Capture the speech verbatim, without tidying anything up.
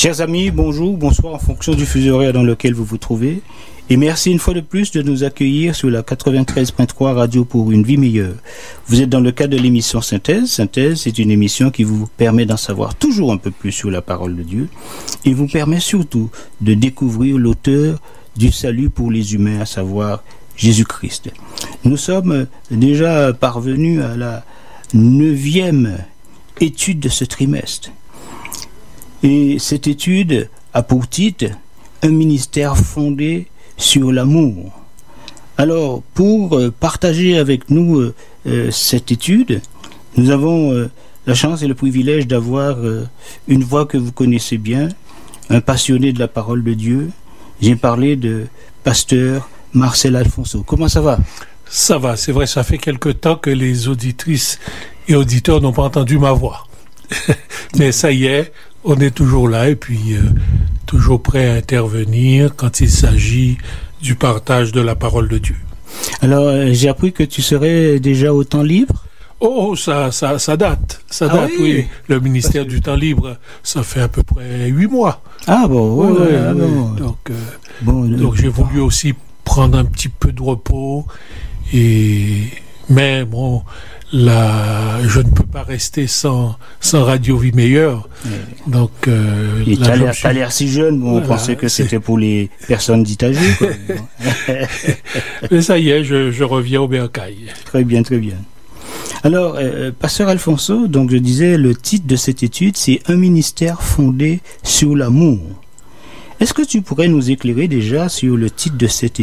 Chers amis, bonjour, bonsoir en fonction du fuseau horaire dans lequel vous vous trouvez. Et merci une fois de plus de nous accueillir sur la quatre-vingt-treize point trois Radio pour une vie meilleure. Vous êtes dans le cadre de l'émission Synthèse. Synthèse, c'est une émission qui vous permet d'en savoir toujours un peu plus sur la parole de Dieu et vous permet surtout de découvrir l'auteur du salut pour les humains, à savoir Jésus-Christ. Nous sommes déjà parvenus à la neuvième étude de ce trimestre. Et cette étude a pour titre « Un ministère fondé sur l'amour ». Alors, pour euh, partager avec nous euh, euh, cette étude, nous avons euh, la chance et le privilège d'avoir euh, une voix que vous connaissez bien, un passionné de la parole de Dieu. J'ai parlé de pasteur Marcel Alfonso. Comment ça va? Ça va, c'est vrai, ça fait quelque temps que les auditrices et auditeurs n'ont pas entendu ma voix. Mais ça y est, on est toujours là et puis euh, toujours prêt à intervenir quand il s'agit du partage de la parole de Dieu. Alors, euh, j'ai appris que tu serais déjà au temps libre. Oh, ça, ça, ça date, ça Ah date, oui. oui. Le ministère du temps libre, ça fait à peu près huit mois. Ah bon, Oui, ouais, oui, ouais, oui. bon. Donc, euh, Bon, donc euh, j'ai voulu aussi prendre un petit peu de repos et mais bon. Là, je ne peux pas rester sans, sans Radio Vie Meilleure. Oui. Donc, euh, Et là, t'as je l'air, me suis- t'as l'air si jeune, bon, Voilà, on pensait que c'est- c'était pour les personnes dites âgées, quoi. Mais ça y est, je, je reviens au bercail. Très bien, très bien. Alors, euh, pasteur Alfonso, donc je disais, le titre de cette étude, c'est « Un ministère fondé sur l'amour ». Est-ce que tu pourrais nous éclairer déjà sur le titre de cette étude?